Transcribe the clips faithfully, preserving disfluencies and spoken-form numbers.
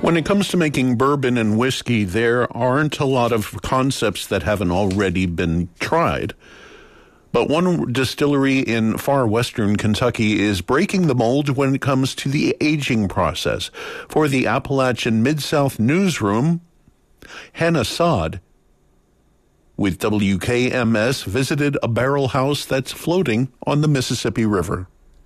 When it comes to making bourbon and whiskey, there aren't a lot of concepts that haven't already been tried. But one distillery in far western Kentucky is breaking the mold when it comes to the aging process. For the Appalachian Mid-South Newsroom, Hannah Sod with W K M S visited a barrel house that's floating on the Mississippi River.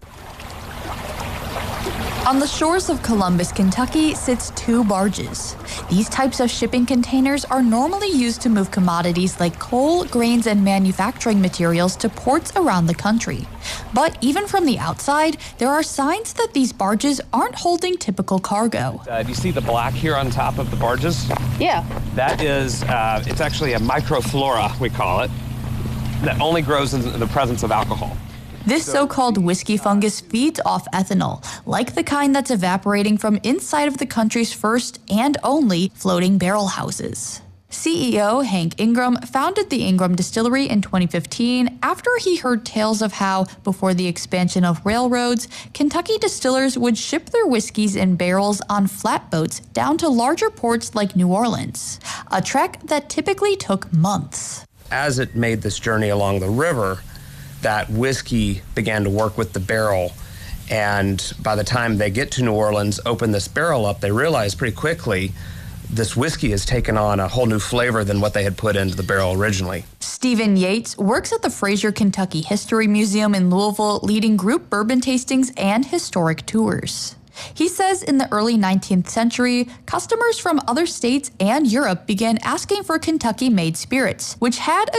On the shores of Columbus, Kentucky, sits two barges. These types of shipping containers are normally used to move commodities like coal, grains, and manufacturing materials to ports around the country. But even from the outside, there are signs that these barges aren't holding typical cargo. Uh, do you see the black here on top of the barges? Yeah. That is, uh, it's actually a microflora, we call it, that only grows in the presence of alcohol. This so-called whiskey fungus feeds off ethanol, like the kind that's evaporating from inside of the country's first and only floating barrel houses. C E O Hank Ingram founded the Ingram Distillery in twenty fifteen after he heard tales of how, before the expansion of railroads, Kentucky distillers would ship their whiskeys in barrels on flatboats down to larger ports like New Orleans, a trek that typically took months. As it made this journey along the river, that whiskey began to work with the barrel, and by the time they get to New Orleans, open this barrel up, they realize pretty quickly this whiskey has taken on a whole new flavor than what they had put into the barrel originally. Stephen Yates works at the Fraser Kentucky History Museum in Louisville, leading group bourbon tastings and historic tours. He says in the early nineteenth century, customers from other states and Europe began asking for Kentucky-made spirits, which had a